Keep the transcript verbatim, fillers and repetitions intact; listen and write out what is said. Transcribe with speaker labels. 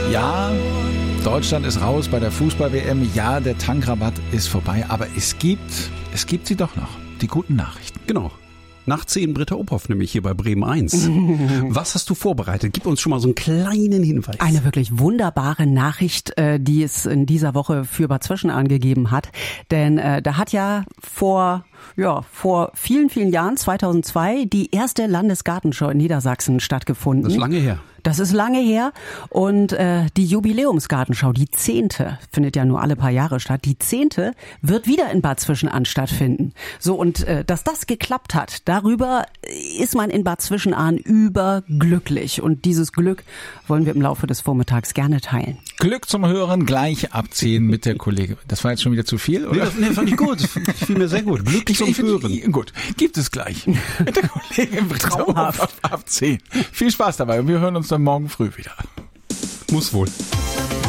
Speaker 1: Ja, Deutschland ist raus bei der Fußball-W M. Ja, der Tankrabatt ist vorbei. Aber es gibt, es gibt sie doch noch. Die guten Nachrichten.
Speaker 2: Genau. Nach zehn Britta Ophoff, nämlich hier bei Bremen eins. Was hast du vorbereitet? Gib uns schon mal so einen kleinen Hinweis.
Speaker 3: Eine wirklich wunderbare Nachricht, die es in dieser Woche für Bad Zwischenahn gegeben hat. Denn äh, da hat ja vor... Ja, vor vielen, vielen Jahren, zweitausendzwei, die erste Landesgartenschau in Niedersachsen stattgefunden.
Speaker 2: Das ist lange her.
Speaker 3: Das ist lange her. Und äh, die Jubiläumsgartenschau, die zehnte, findet ja nur alle paar Jahre statt. Die zehnte wird wieder in Bad Zwischenahn stattfinden. So, und äh, dass das geklappt hat, darüber ist man in Bad Zwischenahn überglücklich. Und dieses Glück wollen wir im Laufe des Vormittags gerne teilen.
Speaker 1: Glück zum Hören, gleich abziehen mit der Kollegin. Das war jetzt schon wieder zu viel, oder?
Speaker 2: Nee, das, nee, das fand ich gut. Das fiel mir sehr gut. Glück zum Hören.
Speaker 1: Gut, gibt es gleich. Mit der Kollegin Traumhaft ab zehn. Viel Spaß dabei und wir hören uns dann morgen früh wieder.
Speaker 2: Muss wohl.